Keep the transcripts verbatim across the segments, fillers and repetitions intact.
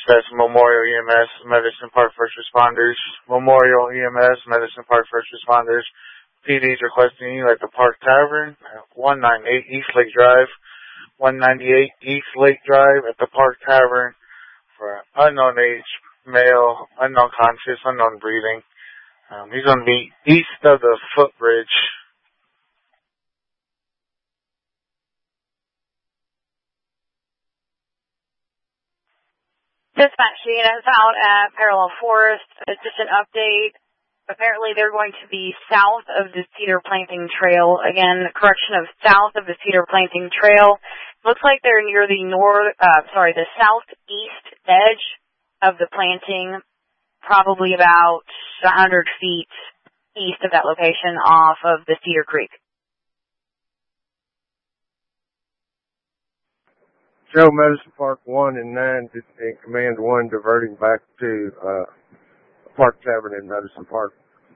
Dispatch Memorial E M S, Medicine Park First Responders. Memorial E M S, Medicine Park First Responders. P D's requesting you at the Park Tavern at one ninety-eight East Lake Drive. one ninety-eight East Lake Drive at the Park Tavern for unknown age, male, unknown conscious, unknown breathing. Um, he's going to be east of the footbridge. Dispatch unit is out at Parallel Forest. It's just an update. Apparently they're going to be south of the Cedar Planting Trail. Again, correction of south of the Cedar Planting Trail. Looks like they're near the north, uh, sorry, the southeast edge of the planting, probably about one hundred feet east of that location off of the Cedar Creek. Show Medicine Park one and nine and Command one diverting back to uh, Park Tavern in Medicine Park.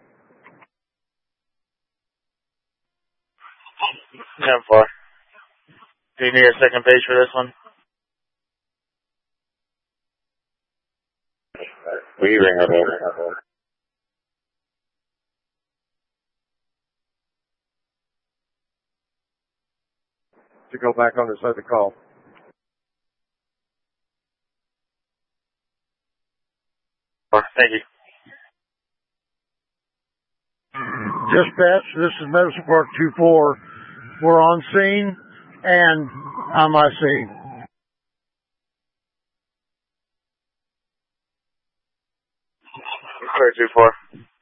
ten four. Do you need a second page for this one? We ring up over. To go back on this other call. Thank you. Dispatch, this is Medicine Park two four. We're on scene and on my scene. Clear two four.